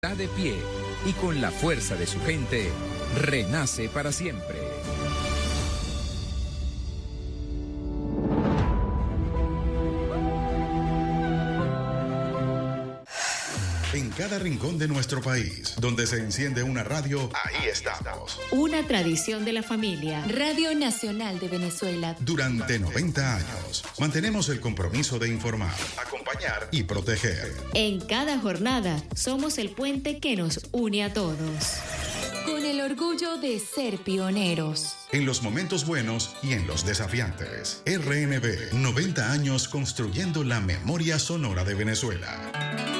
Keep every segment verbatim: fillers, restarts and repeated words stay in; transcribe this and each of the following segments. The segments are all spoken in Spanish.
Está de pie y con la fuerza de su gente, renace para siempre. En cada rincón de nuestro país, donde se enciende una radio, ahí estamos. Una tradición de la familia. Radio Nacional de Venezuela. Durante noventa años, mantenemos el compromiso de informar, acompañar y proteger. En cada jornada, somos el puente que nos une a todos. Con el orgullo de ser pioneros. En los momentos buenos y en los desafiantes. R N B, noventa años construyendo la memoria sonora de Venezuela.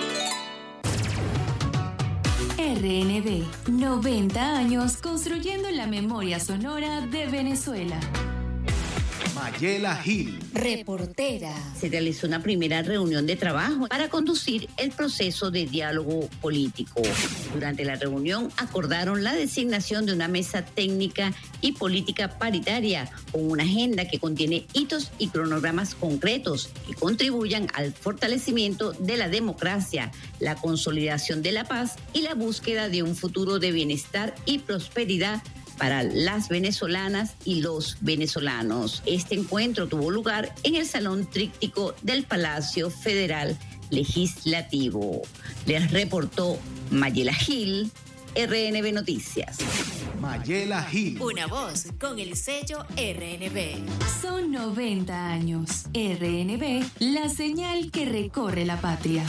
R N B, noventa años construyendo la memoria sonora de Venezuela. Mayela Gil, reportera. Se realizó una primera reunión de trabajo para conducir el proceso de diálogo político. Durante la reunión acordaron la designación de una mesa técnica y política paritaria con una agenda que contiene hitos y cronogramas concretos que contribuyan al fortalecimiento de la democracia, la consolidación de la paz y la búsqueda de un futuro de bienestar y prosperidad para las venezolanas y los venezolanos. Este encuentro tuvo lugar en el Salón Tríptico del Palacio Federal Legislativo. Les reportó Mayela Gil, R N B Noticias. Mayela Gil. Una voz con el sello R N B. Son noventa años. R N B, la señal que recorre la patria.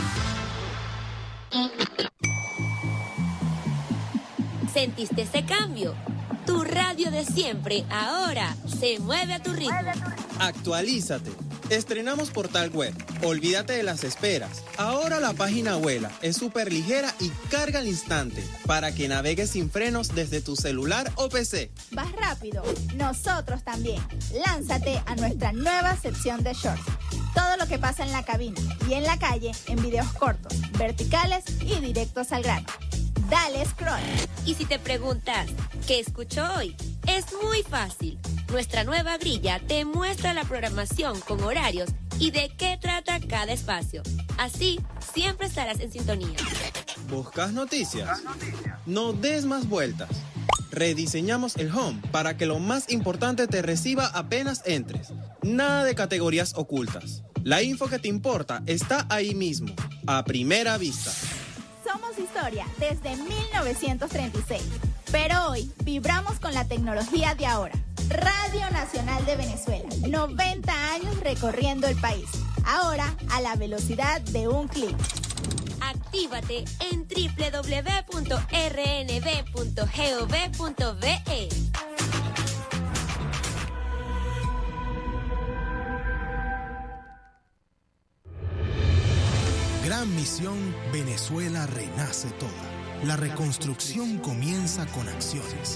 ¿Sentiste ese cambio? Tu radio de siempre ahora se mueve a tu ritmo. Actualízate. Estrenamos portal web. Olvídate de las esperas. Ahora la página vuela, es súper ligera y carga al instante para que navegues sin frenos desde tu celular o P C. ¿Vas rápido? Nosotros también. Lánzate a nuestra nueva sección de shorts. Todo lo que pasa en la cabina y en la calle en videos cortos, verticales y directos al grano. Dale scroll. Y si te preguntas, ¿qué escucho hoy? Es muy fácil. Nuestra nueva grilla te muestra la programación con horarios y de qué trata cada espacio. Así, siempre estarás en sintonía. ¿Buscas noticias? No des más vueltas. Rediseñamos el home para que lo más importante te reciba apenas entres. Nada de categorías ocultas. La info que te importa está ahí mismo, a primera vista. Somos historia desde mil novecientos treinta y seis, pero hoy vibramos con la tecnología de ahora. Radio Nacional de Venezuela, noventa años recorriendo el país, ahora a la velocidad de un clic. Actívate en doble u doble u doble u punto r n b punto gov punto b e. Gran misión, Venezuela renace toda. La reconstrucción comienza con acciones.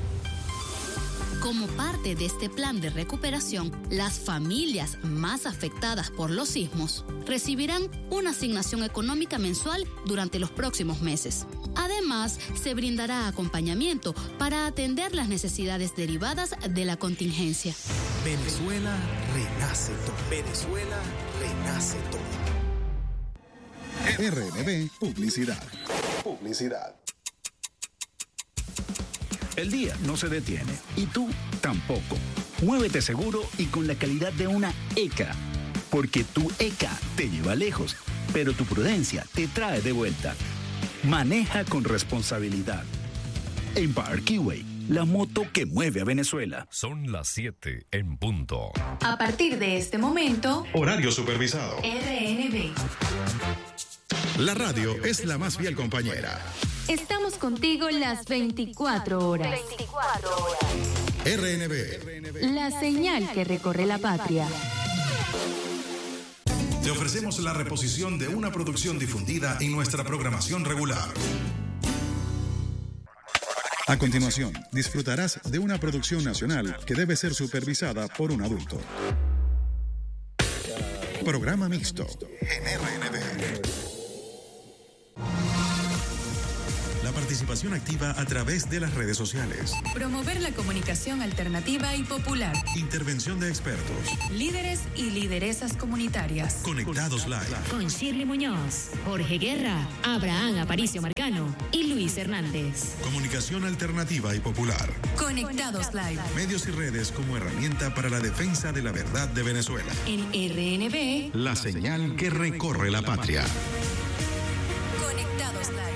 Como parte de este plan de recuperación, las familias más afectadas por los sismos recibirán una asignación económica mensual durante los próximos meses. Además, se brindará acompañamiento para atender las necesidades derivadas de la contingencia. Venezuela renace todo. Venezuela renace todo. R N B Publicidad. Publicidad. El día no se detiene y tú tampoco. Muévete seguro y con la calidad de una E C A. Porque tu E C A te lleva lejos, pero tu prudencia te trae de vuelta. Maneja con responsabilidad. Empire Keyway, la moto que mueve a Venezuela. Son las siete en punto. A partir de este momento, horario supervisado. R N B. La radio es la más fiel compañera. Estamos contigo las veinticuatro horas. veinticuatro horas. R N B. La señal que recorre la patria. Te ofrecemos la reposición de una producción difundida en nuestra programación regular. A continuación, disfrutarás de una producción nacional que debe ser supervisada por un adulto. Programa mixto en R N B. La participación activa a través de las redes sociales. Promover la comunicación alternativa y popular. Intervención de expertos. Líderes y lideresas comunitarias. Conectados Live. Con Shirley Muñoz, Jorge Guerra, Abraham Aparicio Marcano y Luis Hernández. Comunicación alternativa y popular. Conectados Live. Medios y redes como herramienta para la defensa de la verdad de Venezuela. En R N B. La señal que recorre la patria. Conectados Live.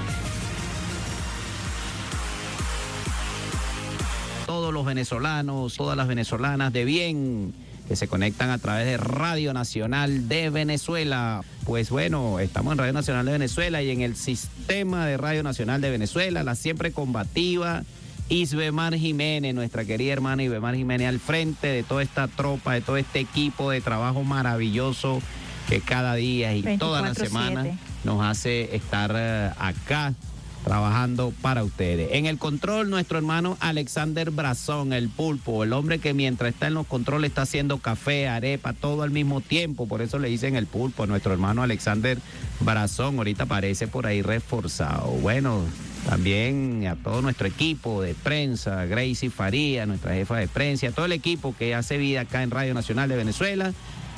Todos los venezolanos, todas las venezolanas de bien que se conectan a través de Radio Nacional de Venezuela. Pues bueno, estamos en Radio Nacional de Venezuela y en el sistema de Radio Nacional de Venezuela, la siempre combativa Isbemar Jiménez, nuestra querida hermana Isbemar Jiménez, al frente de toda esta tropa, de todo este equipo de trabajo maravilloso que cada día y toda la semana nos hace estar uh, acá trabajando para ustedes. En el control, nuestro hermano Alexander Brazón, el pulpo, el hombre que mientras está en los controles está haciendo café, arepa, todo al mismo tiempo, por eso le dicen el pulpo, nuestro hermano Alexander Brazón, ahorita aparece por ahí reforzado. Bueno, también a todo nuestro equipo de prensa, Gracie Faría, nuestra jefa de prensa, a todo el equipo que hace vida acá en Radio Nacional de Venezuela.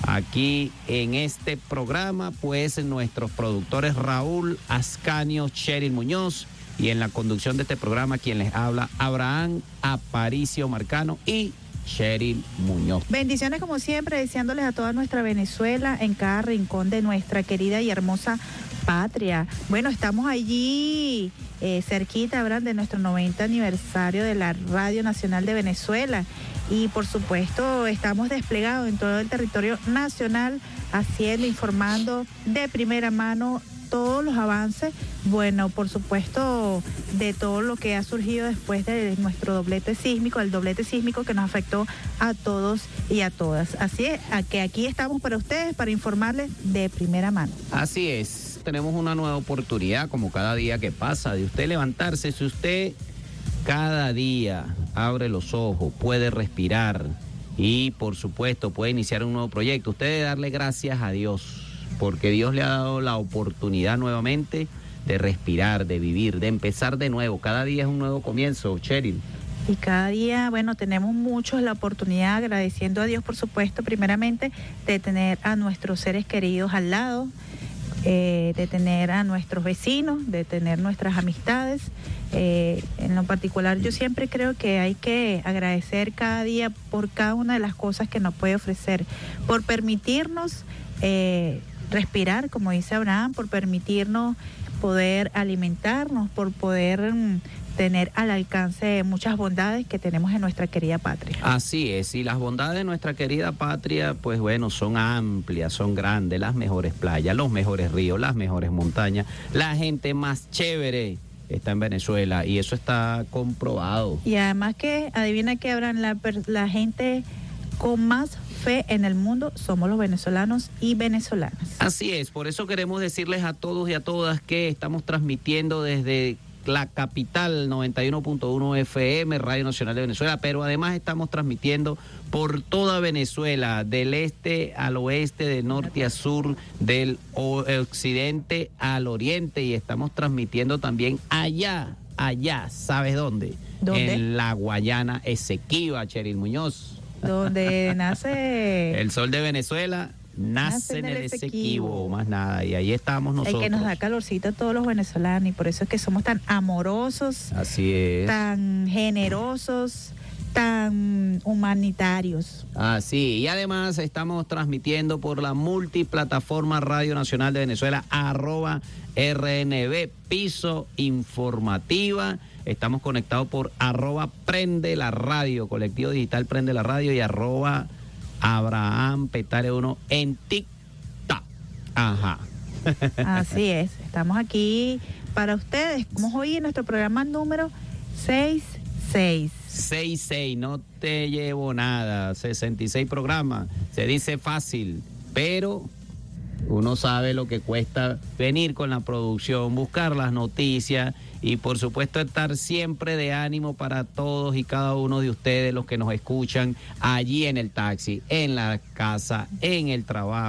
Aquí en este programa, pues nuestros productores Raúl Ascanio, Cheryl Muñoz, y en la conducción de este programa quien les habla, Abraham Aparicio Marcano y Cheryl Muñoz. Bendiciones como siempre, deseándoles a toda nuestra Venezuela en cada rincón de nuestra querida y hermosa patria. Bueno, estamos allí eh, cerquita, Abraham, de nuestro noventa aniversario de la Radio Nacional de Venezuela. Y por supuesto estamos desplegados en todo el territorio nacional, haciendo, informando de primera mano todos los avances, bueno, por supuesto, de todo lo que ha surgido después de nuestro doblete sísmico, el doblete sísmico que nos afectó a todos y a todas. Así es, a que aquí estamos para ustedes, para informarles de primera mano. Así es, tenemos una nueva oportunidad, como cada día que pasa, de usted levantarse. Si usted cada día abre los ojos, puede respirar y por supuesto puede iniciar un nuevo proyecto, usted debe darle gracias a Dios, porque Dios le ha dado la oportunidad nuevamente de respirar, de vivir, de empezar de nuevo. Cada día es un nuevo comienzo, Cheryl. Y cada día, bueno, tenemos muchos la oportunidad, agradeciendo a Dios, por supuesto, primeramente, de tener a nuestros seres queridos al lado, eh, de tener a nuestros vecinos, de tener nuestras amistades. Eh, en lo particular, yo siempre creo que hay que agradecer cada día por cada una de las cosas que nos puede ofrecer, por permitirnos eh, respirar, como dice Abraham, por permitirnos poder alimentarnos, por poder mm, tener al alcance muchas bondades que tenemos en nuestra querida patria. Así es, y las bondades de nuestra querida patria, pues bueno, son amplias, son grandes, las mejores playas, los mejores ríos, las mejores montañas, la gente más chévere está en Venezuela y eso está comprobado. Y además que, adivina que habrán la, la gente con más fe en el mundo somos los venezolanos y venezolanas. Así es, por eso queremos decirles a todos y a todas que estamos transmitiendo desde la capital noventa y uno punto uno F M, Radio Nacional de Venezuela, pero además estamos transmitiendo por toda Venezuela, del este al oeste, del norte a sur, del occidente al oriente, y estamos transmitiendo también allá, allá, ¿sabes dónde? ¿Dónde? En la Guayana Esequiba, Cheryl Muñoz. Donde nace el sol de Venezuela. Nace en el Esequibo, más nada, y ahí estamos nosotros. El que nos da calorcito a todos los venezolanos, y por eso es que somos tan amorosos, así es, tan generosos, tan humanitarios. Así, y además estamos transmitiendo por la multiplataforma Radio Nacional de Venezuela, arroba R N B, piso informativa. Estamos conectados por arroba Prende la Radio, Colectivo Digital Prende la Radio, y arroba Abraham Petare uno en TikTok. Ajá. Así es, estamos aquí para ustedes. Como hoy en nuestro programa número sesenta y seis. sesenta y seis, no te llevo nada. sesenta y seis programas. Se dice fácil, pero uno sabe lo que cuesta venir con la producción, buscar las noticias y por supuesto estar siempre de ánimo para todos y cada uno de ustedes, los que nos escuchan allí en el taxi, en la casa, en el trabajo,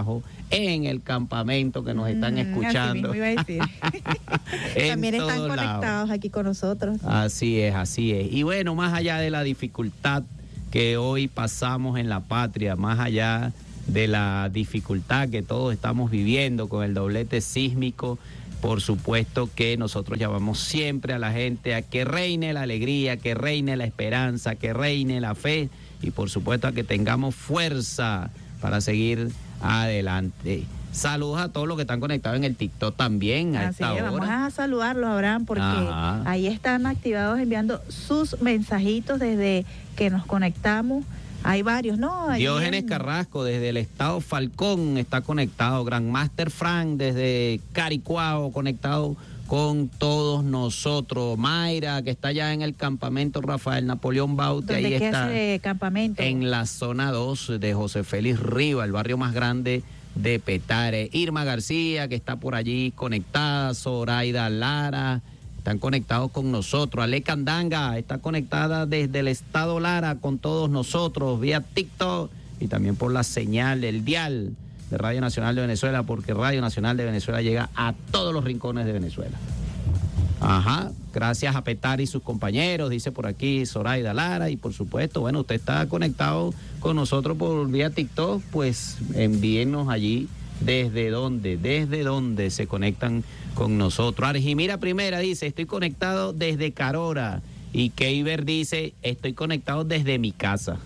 en el campamento que nos están Mm, escuchando. así mismo iba a decir. En También están todos conectados lados. aquí con nosotros. Así es, así es. Y bueno, más allá de la dificultad que hoy pasamos en la patria, más allá de la dificultad que todos estamos viviendo con el doblete sísmico, por supuesto que nosotros llamamos siempre a la gente a que reine la alegría, que reine la esperanza, que reine la fe y por supuesto a que tengamos fuerza para seguir adelante. Saludos a todos los que están conectados en el TikTok también a Así esta es, hora. vamos a saludarlos, Abraham, porque Ajá. ahí están activados enviando sus mensajitos desde que nos conectamos. Hay varios, ¿no? Ahí Diógenes en- Carrasco desde el estado Falcón está conectado. Grandmaster Frank desde Caricuao conectado con todos nosotros. Mayra, que está allá en el campamento Rafael Napoleón Baute, ¿Dónde ahí queda está. ese campamento? En la zona dos de José Félix Riva, el barrio más grande de Petare. Irma García, que está por allí conectada. Zoraida Lara, están conectados con nosotros. Ale Candanga está conectada desde el estado Lara con todos nosotros vía TikTok y también por la señal, el dial de Radio Nacional de Venezuela, porque Radio Nacional de Venezuela llega a todos los rincones de Venezuela. Ajá, gracias a Petare y sus compañeros, dice por aquí Zoraida Lara, y por supuesto, bueno, usted está conectado con nosotros por vía TikTok, pues envíenos allí desde dónde, desde dónde se conectan con nosotros. Argimira Primera dice, estoy conectado desde Carora, y Keiber dice, estoy conectado desde mi casa.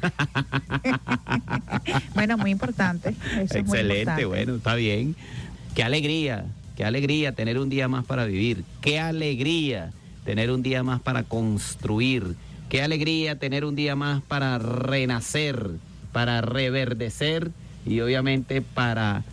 Bueno, muy importante. Eso es muy Excelente, importante. bueno, está bien. Qué alegría, qué alegría tener un día más para vivir. Qué alegría tener un día más para construir. Qué alegría tener un día más para renacer, para reverdecer y obviamente para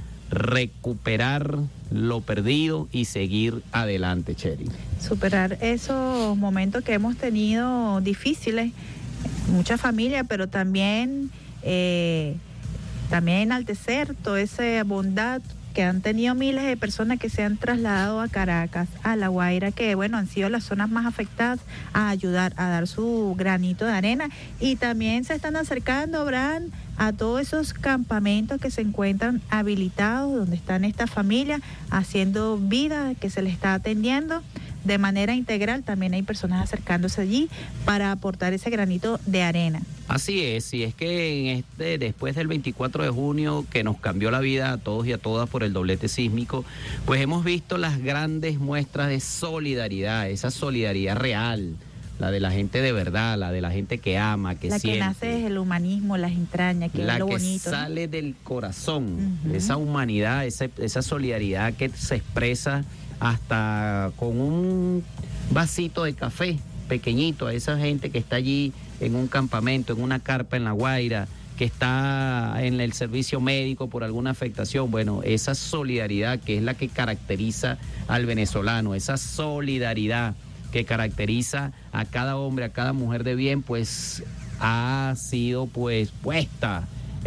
recuperar lo perdido y seguir adelante, Cheri. Superar esos momentos que hemos tenido difíciles, mucha familia, pero también, eh, también enaltecer toda esa bondad que han tenido miles de personas que se han trasladado a Caracas, a La Guaira, que bueno, han sido las zonas más afectadas, a ayudar, a dar su granito de arena, y también se están acercando, Abraham, a todos esos campamentos que se encuentran habilitados, donde están estas familias haciendo vida, que se les está atendiendo de manera integral. También hay personas acercándose allí para aportar ese granito de arena. Así es, y es que en este, después del veinticuatro de junio, que nos cambió la vida a todos y a todas por el doblete sísmico, pues hemos visto las grandes muestras de solidaridad, esa solidaridad real, la de la gente de verdad, la de la gente que ama, que la siente. que nace desde el humanismo, las entrañas, que la es lo que bonito, ¿no? sale del corazón, Ujú. esa humanidad, esa, esa solidaridad que se expresa hasta con un vasito de café pequeñito a esa gente que está allí en un campamento, en una carpa en La Guaira, que está en el servicio médico por alguna afectación. Bueno, esa solidaridad que es la que caracteriza al venezolano, esa solidaridad que caracteriza a cada hombre, a cada mujer de bien, pues ha sido pues puesta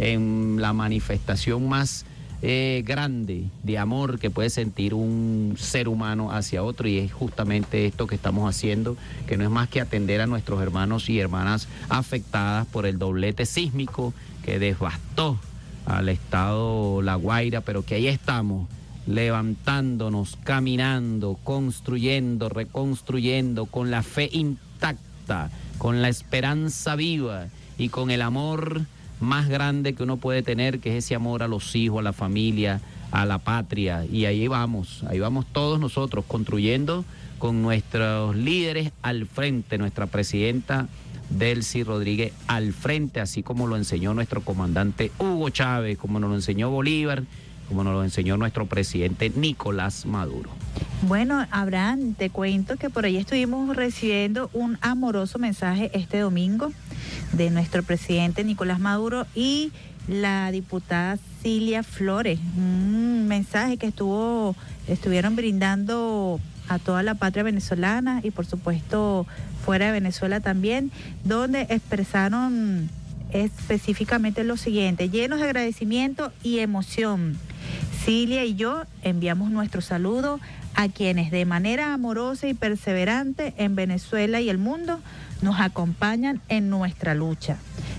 en la manifestación más eh, grande de amor que puede sentir un ser humano hacia otro, y es justamente esto que estamos haciendo, que no es más que atender a nuestros hermanos y hermanas afectadas por el doblete sísmico que devastó al estado La Guaira, pero que ahí estamos, levantándonos, caminando, construyendo, reconstruyendo, con la fe intacta, con la esperanza viva y con el amor más grande que uno puede tener, que es ese amor a los hijos, a la familia, a la patria. Y ahí vamos, ahí vamos todos nosotros construyendo con nuestros líderes al frente, nuestra presidenta Delcy Rodríguez al frente, así como lo enseñó nuestro comandante Hugo Chávez, como nos lo enseñó Bolívar, como nos lo enseñó nuestro presidente Nicolás Maduro. Bueno, Abraham, te cuento que por ahí estuvimos recibiendo un amoroso mensaje este domingo de nuestro presidente Nicolás Maduro y la diputada Cilia Flores. Un mensaje que estuvo, estuvieron brindando a toda la patria venezolana y por supuesto fuera de Venezuela también, donde expresaron específicamente lo siguiente: llenos de agradecimiento y emoción, Cilia y yo enviamos nuestro saludo a quienes de manera amorosa y perseverante en Venezuela y el mundo nos acompañan en nuestra lucha.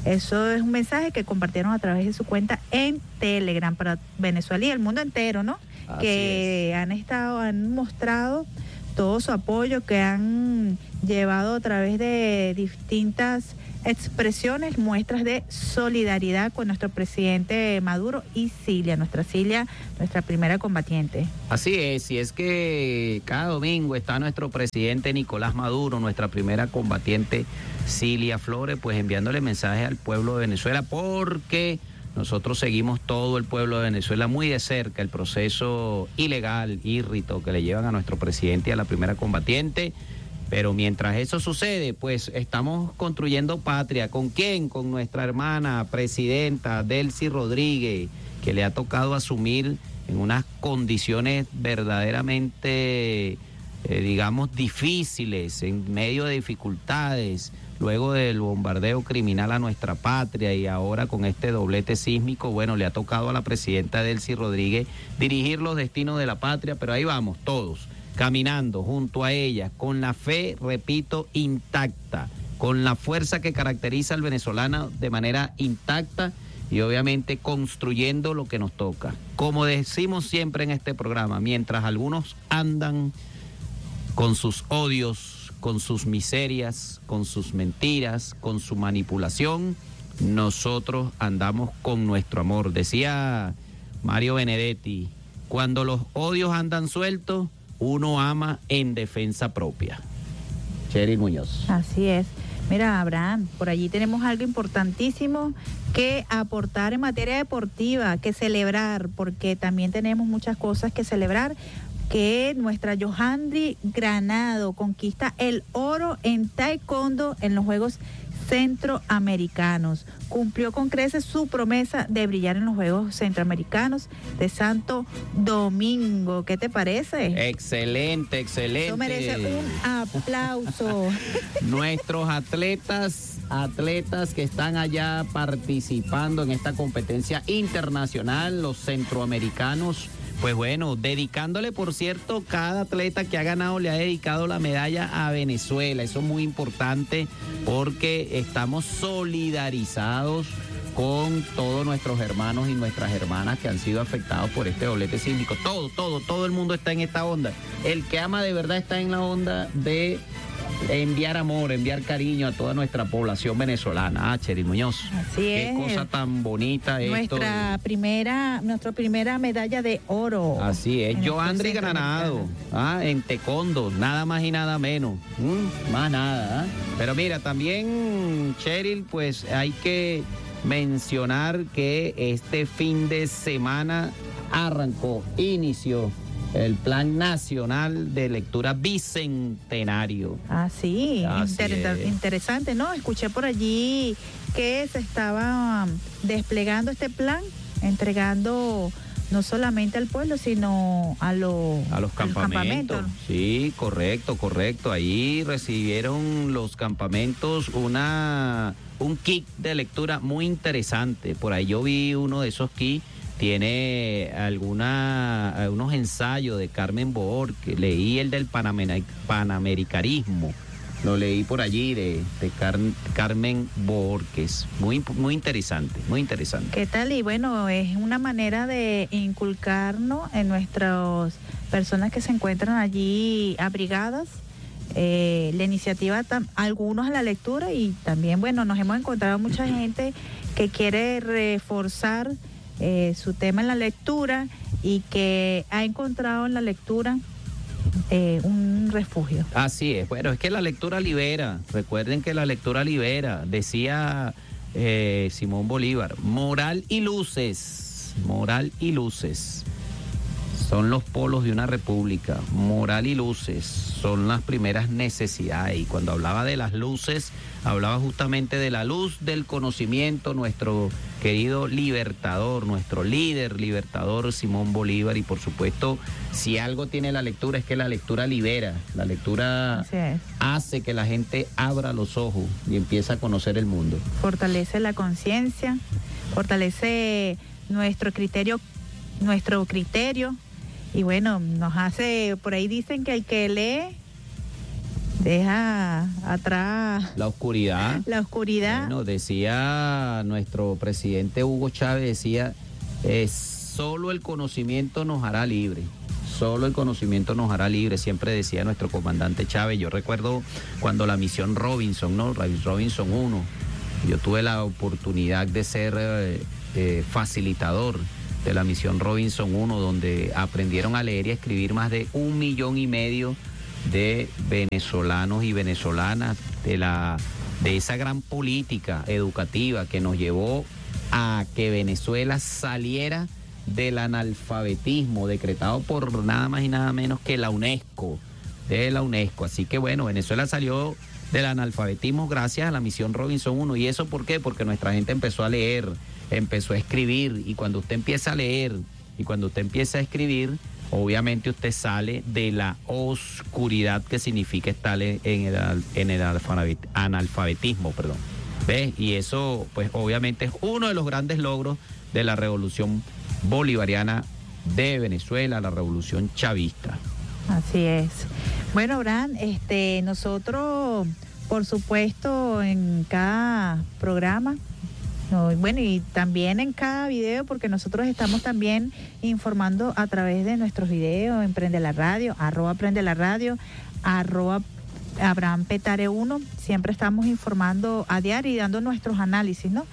Eso es un mensaje que compartieron a través de su cuenta en Telegram para Venezuela y el mundo entero, ¿no? Así que es. han estado, han mostrado todo su apoyo, que han llevado a través de distintas expresiones, muestras de solidaridad con nuestro presidente Maduro y Cilia, nuestra Cilia, nuestra primera combatiente. Así es, y es que cada domingo está nuestro presidente Nicolás Maduro, nuestra primera combatiente Cilia Flores, pues enviándole mensajes al pueblo de Venezuela, porque nosotros seguimos todo el pueblo de Venezuela muy de cerca el proceso ilegal, írrito que le llevan a nuestro presidente y a la primera combatiente. Pero mientras eso sucede, pues estamos construyendo patria. ¿Con quién? Con nuestra hermana presidenta Delcy Rodríguez, que le ha tocado asumir en unas condiciones verdaderamente, eh, digamos, difíciles, en medio de dificultades, luego del bombardeo criminal a nuestra patria y ahora con este doblete sísmico. Bueno, le ha tocado a la presidenta Delcy Rodríguez dirigir los destinos de la patria, pero ahí vamos todos, caminando junto a ella, con la fe, repito, intacta, con la fuerza que caracteriza al venezolano de manera intacta y obviamente construyendo lo que nos toca. Como decimos siempre en este programa, mientras algunos andan con sus odios, con sus miserias, con sus mentiras, con su manipulación, nosotros andamos con nuestro amor. Decía Mario Benedetti, cuando los odios andan sueltos, uno ama en defensa propia. Cheryl Muñoz. Así es. Mira, Abraham, por allí tenemos algo importantísimo que aportar en materia deportiva, que celebrar, porque también tenemos muchas cosas que celebrar, que nuestra Johandri Granado conquista el oro en taekwondo en los Juegos Centroamericanos. Cumplió con creces su promesa de brillar en los Juegos Centroamericanos de Santo Domingo. ¿Qué te parece? Excelente, excelente. Eso merece un aplauso. Nuestros atletas, atletas que están allá participando en esta competencia internacional, los centroamericanos. Pues bueno, dedicándole, por cierto, cada atleta que ha ganado le ha dedicado la medalla a Venezuela. Eso es muy importante porque estamos solidarizados con todos nuestros hermanos y nuestras hermanas que han sido afectados por este doblete sísmico. Todo, todo, todo el mundo está en esta onda. El que ama de verdad está en la onda de enviar amor, enviar cariño a toda nuestra población venezolana. Ah, Cheryl Muñoz. Así Qué es. cosa tan bonita esto. Nuestra primera, nuestra primera medalla de oro. Así es, Johandri Granado, ah, en taekwondo, nada más y nada menos, ¿Mm? más nada. ¿ah? Pero mira, también, Cheryl, pues hay que mencionar que este fin de semana arrancó, inició el Plan Nacional de Lectura Bicentenario. Ah, sí, Así Inter- es. interesante, ¿no? Escuché por allí que se estaba um, desplegando este plan, entregando no solamente al pueblo, sino a, lo, A los campamentos. Sí, correcto, correcto. Ahí recibieron los campamentos una un kit de lectura muy interesante. Por ahí yo vi uno de esos kits. Tiene alguna, algunos ensayos de Carmen Borges. Leí el del Panamer- Panamericanismo. Lo leí por allí de, de Car- Carmen Borges. Muy, muy interesante, muy interesante. ¿Qué tal? Y bueno, es una manera de inculcarnos en nuestras personas que se encuentran allí abrigadas. Eh, la iniciativa, tam- algunos a la lectura y también, bueno, nos hemos encontrado mucha gente que quiere reforzar Eh, su tema en la lectura y que ha encontrado en la lectura eh, un refugio. Así es, bueno, es que la lectura libera, recuerden que la lectura libera, decía eh, Simón Bolívar, moral y luces, moral y luces son los polos de una república, moral y luces son las primeras necesidades, y cuando hablaba de las luces, hablaba justamente de la luz del conocimiento, nuestro querido libertador, nuestro líder libertador Simón Bolívar, y por supuesto, si algo tiene la lectura es que la lectura libera, la lectura Así es. hace que la gente abra los ojos y empiece a conocer el mundo. Fortalece la conciencia, fortalece nuestro criterio, nuestro criterio, y bueno, nos hace, por ahí dicen que el que lee deja atrás la oscuridad. La oscuridad. Bueno, decía nuestro presidente Hugo Chávez, decía, eh, solo el conocimiento nos hará libre. Solo el conocimiento nos hará libre, siempre decía nuestro comandante Chávez. Yo recuerdo cuando la misión Robinson, ¿no? Robinson uno, yo tuve la oportunidad de ser eh, eh, facilitador de la misión Robinson uno, donde aprendieron a leer y a escribir más de un millón y medio de venezolanos y venezolanas, de, la, de esa gran política educativa que nos llevó a que Venezuela saliera del analfabetismo decretado por nada más y nada menos que la UNESCO, de la UNESCO. Así que bueno, Venezuela salió del analfabetismo gracias a la misión Robinson uno. ¿Y eso por qué? Porque nuestra gente empezó a leer, empezó a escribir, y cuando usted empieza a leer y cuando usted empieza a escribir, obviamente usted sale de la oscuridad que significa estar en el, en el analfabetismo, perdón. ¿Ves? Y eso pues obviamente es uno de los grandes logros de la revolución bolivariana de Venezuela, la revolución chavista. Así es. Bueno, Abraham, este, nosotros, por supuesto, en cada programa, no, bueno, y también en cada video, porque nosotros estamos también informando a través de nuestros videos, Emprende la Radio, arroba Aprende la Radio, arroba Abraham Petare uno, siempre estamos informando a diario y dando nuestros análisis, ¿no?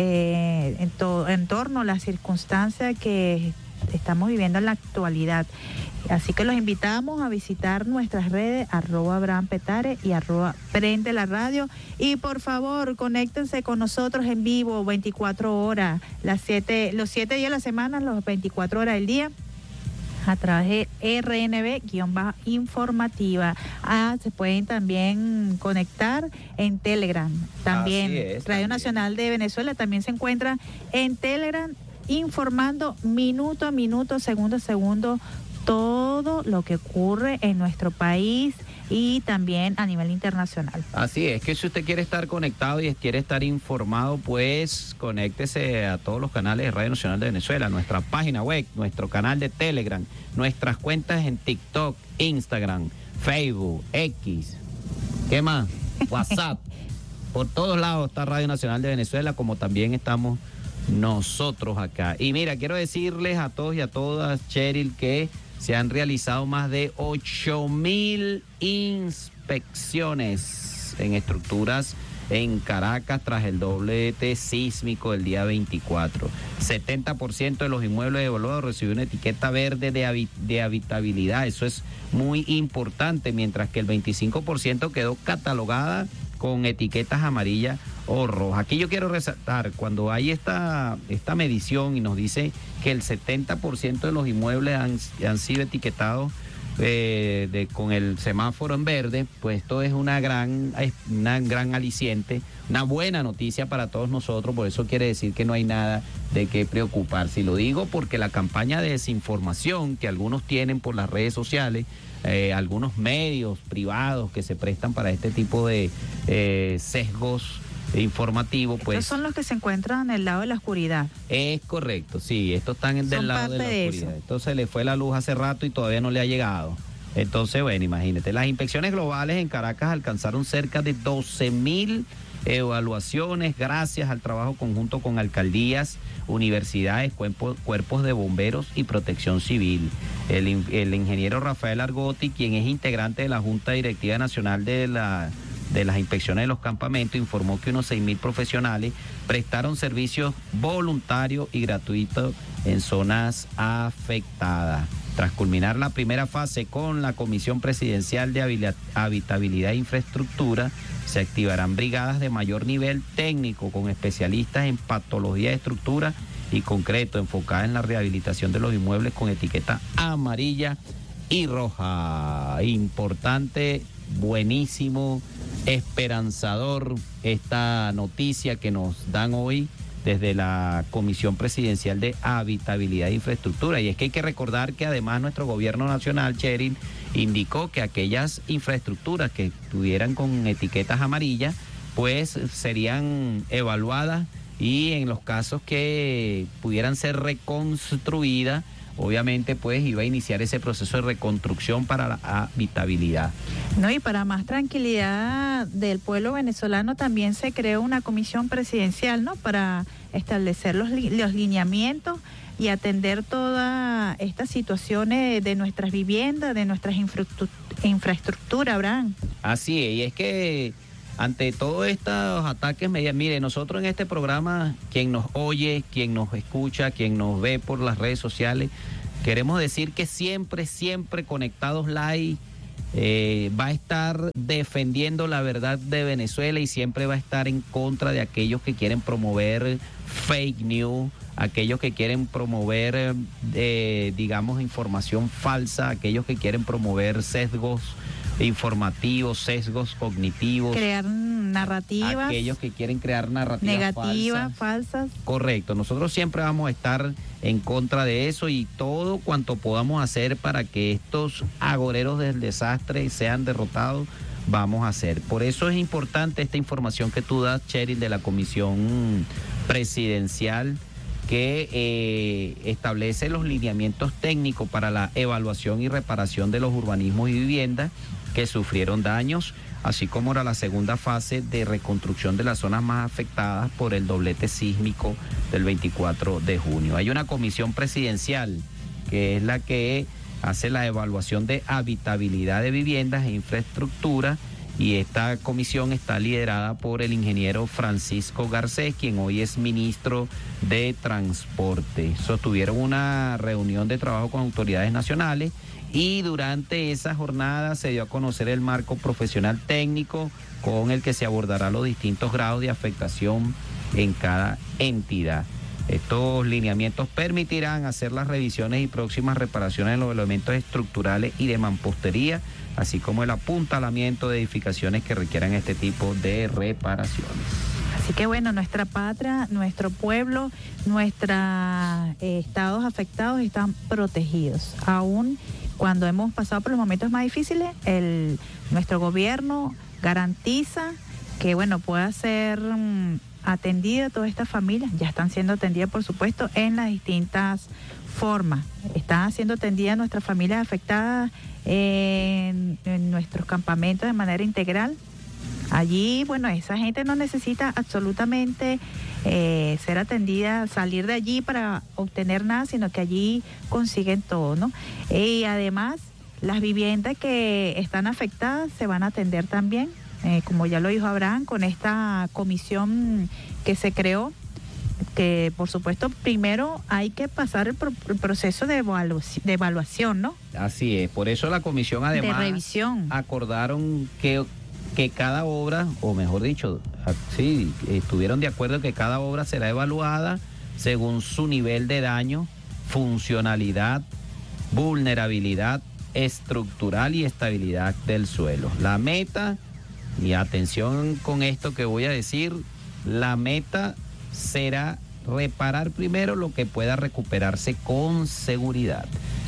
Eh, en, to, en torno a las circunstancias que estamos viviendo en la actualidad. Así que los invitamos a visitar nuestras redes, arroba Abraham Petare y arroba Prende la Radio. Y por favor, conéctense con nosotros en vivo, veinticuatro horas, las siete, los siete días de la semana, los veinticuatro horas del día, a través de R N B-informativa. Ah, se pueden también conectar en Telegram. También es, Radio también. Nacional de Venezuela también se encuentra en Telegram, informando minuto a minuto, segundo a segundo, todo lo que ocurre en nuestro país y también a nivel internacional. Así es, que si usted quiere estar conectado y quiere estar informado, pues conéctese a todos los canales de Radio Nacional de Venezuela, nuestra página web, nuestro canal de Telegram, nuestras cuentas en TikTok, Instagram, Facebook, X, ¿qué más? WhatsApp. Por todos lados está Radio Nacional de Venezuela, como también estamos nosotros acá. Y mira, quiero decirles a todos y a todas, Cheryl, que se han realizado más de ocho mil inspecciones en estructuras en Caracas tras el doblete sísmico del día veinticuatro. setenta por ciento de los inmuebles evaluados recibió una etiqueta verde de, habi- de habitabilidad. Eso es muy importante, mientras que el veinticinco por ciento quedó catalogada con etiquetas amarillas o rojas. Aquí yo quiero resaltar, cuando hay esta, esta medición y nos dice que el setenta por ciento de los inmuebles han, han sido etiquetados eh, de, con el semáforo en verde, pues esto es una gran, una gran aliciente, una buena noticia para todos nosotros. Por eso quiere decir que no hay nada de qué preocuparse. Y lo digo porque la campaña de desinformación que algunos tienen por las redes sociales, Eh, algunos medios privados que se prestan para este tipo de eh, sesgos informativos, pues... Estos son los que se encuentran en el lado de la oscuridad. Es correcto, sí, estos están del Son lado de la parte de oscuridad. eso. Entonces le fue la luz hace rato y todavía no le ha llegado. Entonces, bueno, imagínate, las inspecciones globales en Caracas alcanzaron cerca de doce mil evaluaciones gracias al trabajo conjunto con alcaldías, universidades, cuerpos, cuerpos de bomberos y protección civil. El, el ingeniero Rafael Argotti, quien es integrante de la Junta Directiva Nacional de la de las inspecciones de los campamentos, informó que unos seis mil profesionales prestaron servicios voluntarios y gratuitos en zonas afectadas. Tras culminar la primera fase con la Comisión Presidencial de Habitabilidad e Infraestructura, se activarán brigadas de mayor nivel técnico con especialistas en patología de estructura y concreto, enfocadas en la rehabilitación de los inmuebles con etiqueta amarilla y roja. Importante, buenísimo, esperanzador esta noticia que nos dan hoy desde la Comisión Presidencial de Habitabilidad e Infraestructura. Y es que hay que recordar que además nuestro gobierno nacional, Cheryl, indicó que aquellas infraestructuras que estuvieran con etiquetas amarillas, pues serían evaluadas, y en los casos que pudieran ser reconstruidas, obviamente pues iba a iniciar ese proceso de reconstrucción para la habitabilidad. No, y para más tranquilidad del pueblo venezolano también se creó una comisión presidencial, ¿no? Para establecer los, los lineamientos y atender todas estas situaciones de nuestras viviendas, de nuestras infraestructuras, Abraham. Así es, y es que ante todos estos ataques, mire, nosotros en este programa, quien nos oye, quien nos escucha, quien nos ve por las redes sociales, queremos decir que siempre, siempre Conectados Live eh, va a estar defendiendo la verdad de Venezuela y siempre va a estar en contra de aquellos que quieren promover fake news, aquellos que quieren promover, eh, digamos, información falsa, aquellos que quieren promover sesgos informativos, sesgos cognitivos. Crear narrativas. Aquellos que quieren crear narrativas negativas, falsas. falsas. Correcto. Nosotros siempre vamos a estar en contra de eso y todo cuanto podamos hacer para que estos agoreros del desastre sean derrotados, vamos a hacer. Por eso es importante esta información que tú das, Cheryl, de la Comisión Presidencial, que eh, establece los lineamientos técnicos para la evaluación y reparación de los urbanismos y viviendas que sufrieron daños, así como era la segunda fase de reconstrucción de las zonas más afectadas por el doblete sísmico del veinticuatro de junio. Hay una comisión presidencial que es la que hace la evaluación de habitabilidad de viviendas e infraestructura, y esta comisión está liderada por el ingeniero Francisco Garcés, quien hoy es ministro de Transporte. Sostuvieron una reunión de trabajo con autoridades nacionales y durante esa jornada se dio a conocer el marco profesional técnico con el que se abordará los distintos grados de afectación en cada entidad. Estos lineamientos permitirán hacer las revisiones y próximas reparaciones en los elementos estructurales y de mampostería, así como el apuntalamiento de edificaciones que requieran este tipo de reparaciones. Así que bueno, nuestra patria, nuestro pueblo, nuestros eh, estados afectados están protegidos. Aún cuando hemos pasado por los momentos más difíciles, el, nuestro gobierno garantiza que bueno, pueda ser um, atendida todas estas familias. Ya están siendo atendidas, por supuesto, en las distintas formas. Están siendo atendidas nuestras familias afectadas en, en nuestros campamentos de manera integral. Allí, bueno, esa gente no necesita absolutamente eh, ser atendida, salir de allí para obtener nada, sino que allí consiguen todo, ¿no? Y además, las viviendas que están afectadas se van a atender también, eh, como ya lo dijo Abraham, con esta comisión que se creó, que por supuesto primero hay que pasar el, pro el proceso de, evalu de evaluación, ¿no? Así es, por eso la comisión además de revisión acordaron que que cada obra, o mejor dicho, sí, estuvieron de acuerdo que cada obra será evaluada según su nivel de daño, funcionalidad, vulnerabilidad estructural y estabilidad del suelo. La meta, y atención con esto que voy a decir, la meta será reparar primero lo que pueda recuperarse con seguridad,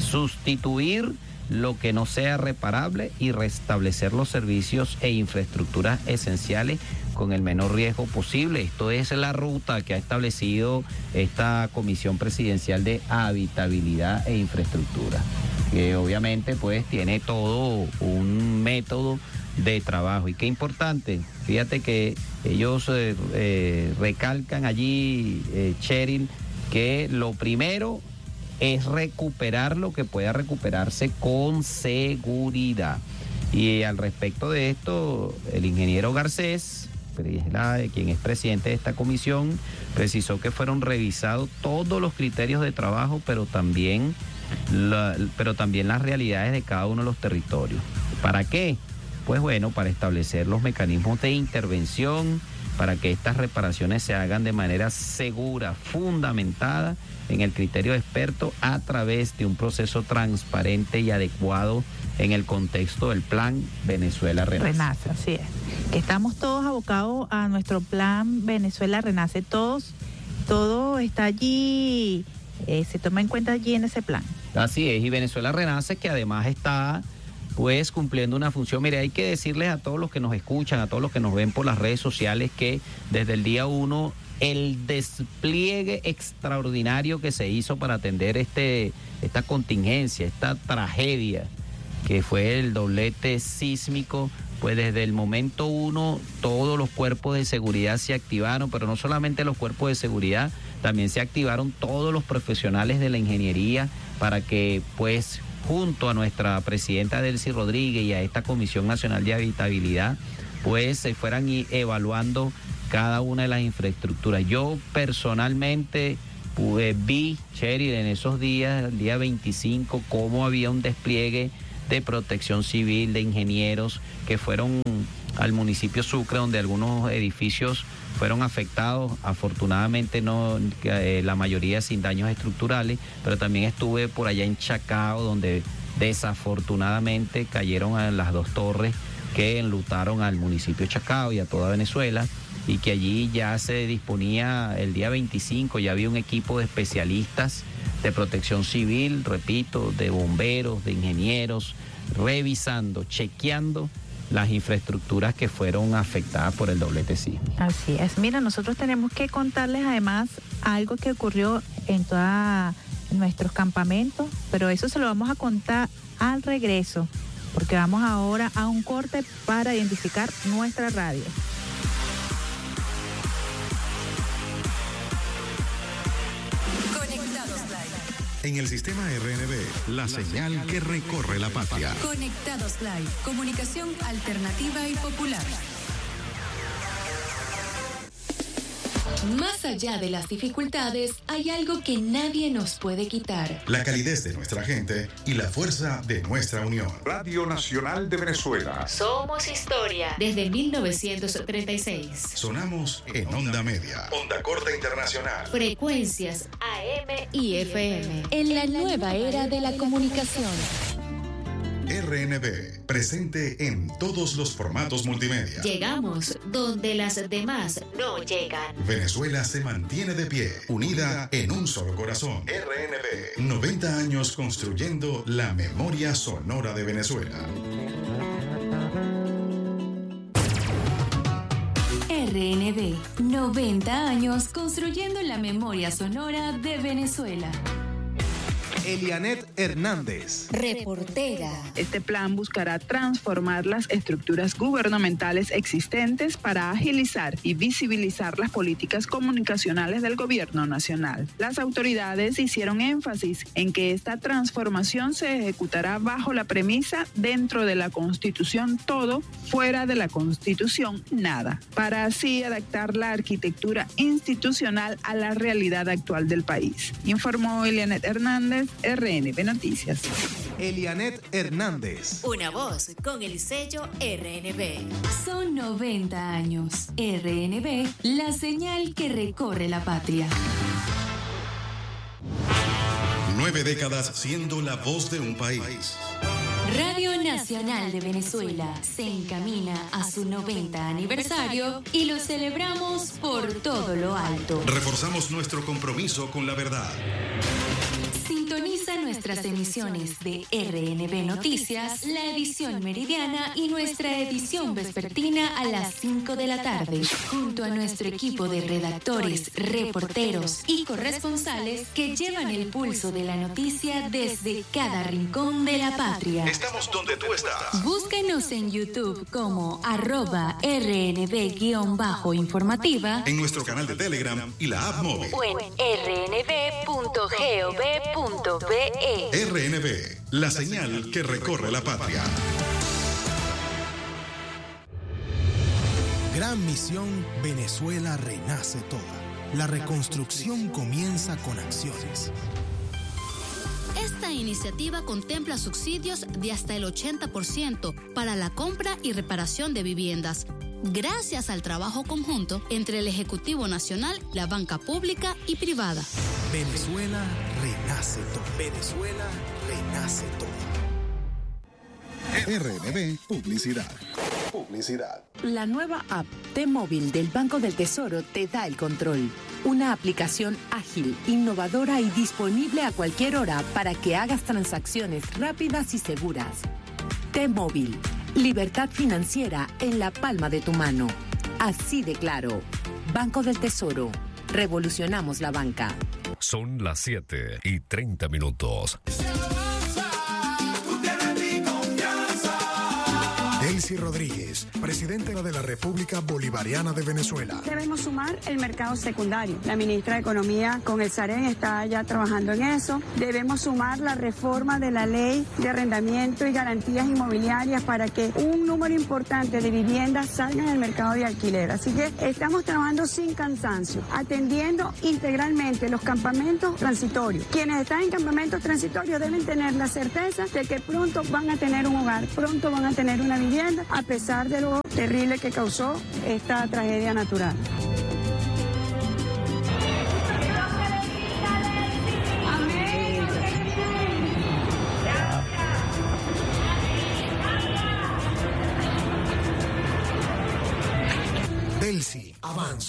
sustituir lo que no sea reparable y restablecer los servicios e infraestructuras esenciales con el menor riesgo posible. Esto es la ruta que ha establecido esta Comisión Presidencial de Habitabilidad e Infraestructura, que obviamente pues tiene todo un método de trabajo. Y qué importante, fíjate que ellos eh, eh, recalcan allí, eh, Cheryl, que lo primero es recuperar lo que pueda recuperarse con seguridad. Y al respecto de esto, el ingeniero Garcés, quien es presidente de esta comisión, precisó que fueron revisados todos los criterios de trabajo, pero también, la, pero también las realidades de cada uno de los territorios. ¿Para qué? Pues bueno, para establecer los mecanismos de intervención, para que estas reparaciones se hagan de manera segura, fundamentada en el criterio experto a través de un proceso transparente y adecuado en el contexto del Plan Venezuela Renace. Renace, así es. Que estamos todos abocados a nuestro Plan Venezuela Renace. Todos, todo está allí, eh, se toma en cuenta allí en ese plan. Así es, y Venezuela Renace, que además está pues cumpliendo una función. Mire, hay que decirles a todos los que nos escuchan, a todos los que nos ven por las redes sociales, que desde el día uno el despliegue extraordinario que se hizo para atender este, esta contingencia, esta tragedia que fue el doblete sísmico, pues desde el momento uno todos los cuerpos de seguridad se activaron, pero no solamente los cuerpos de seguridad, también se activaron todos los profesionales de la ingeniería para que, pues, junto a nuestra presidenta Delcy Rodríguez y a esta Comisión Nacional de Habitabilidad, pues se fueran evaluando cada una de las infraestructuras. Yo personalmente pude, vi, Cheryl, en esos días, el día veinticinco, cómo había un despliegue de protección civil, de ingenieros que fueron al municipio Sucre, donde algunos edificios fueron afectados, afortunadamente no, eh, la mayoría sin daños estructurales, pero también estuve por allá en Chacao, donde desafortunadamente cayeron a las dos torres que enlutaron al municipio de Chacao y a toda Venezuela, y que allí ya se disponía el día veinticinco, ya había un equipo de especialistas de protección civil, repito, de bomberos, de ingenieros, revisando, chequeando las infraestructuras que fueron afectadas por el doblete sísmico. Así es. Mira, nosotros tenemos que contarles además algo que ocurrió en todos nuestros campamentos, pero eso se lo vamos a contar al regreso, porque vamos ahora a un corte para identificar nuestra radio. En el sistema R N B, la señal que recorre la patria. Conectados Live, comunicación alternativa y popular. Más allá de las dificultades, hay algo que nadie nos puede quitar. La calidez de nuestra gente y la fuerza de nuestra unión. Radio Nacional de Venezuela. Somos historia. Desde mil novecientos treinta y seis. Sonamos en onda media. Onda corta internacional. Frecuencias A M y F M. En la nueva era de la comunicación. R N B, presente en todos los formatos multimedia. Llegamos donde las demás no llegan. Venezuela se mantiene de pie, unida en un solo corazón. R N B, noventa años construyendo la memoria sonora de Venezuela. R N B, noventa años construyendo la memoria sonora de Venezuela. Elianet Hernández. Reportera. Este plan buscará transformar las estructuras gubernamentales existentes para agilizar y visibilizar las políticas comunicacionales del gobierno nacional. Las autoridades hicieron énfasis en que esta transformación se ejecutará bajo la premisa dentro de la Constitución todo, fuera de la Constitución nada, para así adaptar la arquitectura institucional a la realidad actual del país. Informó Elianet Hernández, R N B Noticias. Elianet Hernández. Una voz con el sello R N B. Son noventa años. R N B, la señal que recorre la patria. Nueve décadas siendo la voz de un país. Radio Nacional de Venezuela se encamina a su noventa aniversario y lo celebramos por todo lo alto. Reforzamos nuestro compromiso con la verdad. Sintoniza nuestras emisiones de R N B Noticias, la edición meridiana y nuestra edición vespertina a las cinco de la tarde, junto a nuestro equipo de redactores, reporteros y corresponsales que llevan el pulso de la noticia desde cada rincón de la patria. Estamos donde tú estás. Búscanos en YouTube como arroba R N B-informativa, en nuestro canal de Telegram y la app móvil, o en r n b punto gov punto be. R N B, la señal que recorre la patria. Gran misión, Venezuela renace toda. La reconstrucción comienza con acciones. Esta iniciativa contempla subsidios de hasta el ochenta por ciento para la compra y reparación de viviendas, gracias al trabajo conjunto entre el Ejecutivo Nacional, la banca pública y privada. Venezuela renace todo. Venezuela renace todo. R N B Publicidad. Publicidad. La nueva app T-Móvil del Banco del Tesoro te da el control. Una aplicación ágil, innovadora y disponible a cualquier hora para que hagas transacciones rápidas y seguras. T-Móvil, libertad financiera en la palma de tu mano. Así de claro. Banco del Tesoro, revolucionamos la banca. Son las siete y treinta minutos. Delcy Rodríguez, presidenta de la República Bolivariana de Venezuela. Debemos sumar el mercado secundario. La ministra de Economía con el SAREN está ya trabajando en eso. Debemos sumar la reforma de la ley de arrendamiento y garantías inmobiliarias para que un número importante de viviendas salgan del mercado de alquiler. Así que estamos trabajando sin cansancio, atendiendo integralmente los campamentos transitorios. Quienes están en campamentos transitorios deben tener la certeza de que pronto van a tener un hogar, pronto van a tener una vivienda, a pesar de lo terrible que causó esta tragedia natural. Delcy, avanza.